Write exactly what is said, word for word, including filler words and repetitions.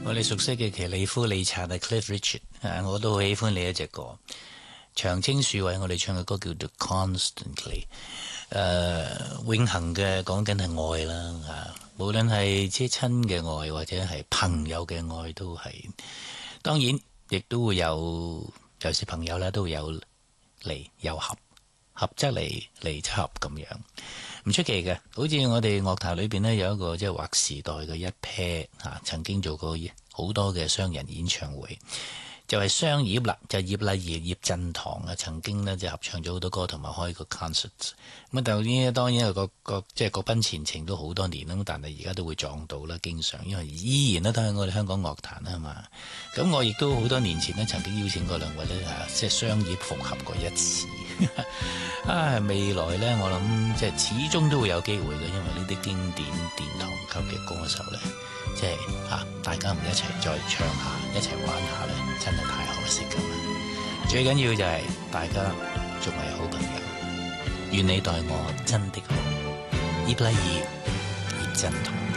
我哋熟悉嘅奇利夫李察啊 Cliff Richard 啊，我都好喜歡你一隻歌。長青樹為我哋唱嘅歌叫做 Constantly， 誒、呃、永恆嘅講緊係愛啦啊，無論係即係親嘅愛或者係朋友嘅愛都係，當然亦都會有有時朋友咧都會有離有合，合則離，離則合咁樣，唔出奇嘅。好似我哋樂壇裏邊呢，有一個即係劃時代嘅一 pair 嚇，曾經做過好多嘅雙人演唱會。就係雙葉啦，就葉麗儀、葉振棠啊，曾經呢就合唱咗好多歌，同埋開個 concert。咁啊，當然當然係個個即係各奔前程都好多年啦，但係而家都會撞到啦，經常因為依然咧都喺我哋香港樂壇啊嘛。咁我亦都好多年前呢曾經邀請過兩位咧啊，即係雙葉復合過一次。啊，未來呢，我諗即係始終都會有機會嘅，因為呢啲經典殿堂級嘅歌手呢。即係啊，大家唔一齊再唱下，一齊玩下咧，真係太可惜噶嘛！最緊要就係大家仲係好朋友，願你待我真的好。葉麗儀、葉振棠。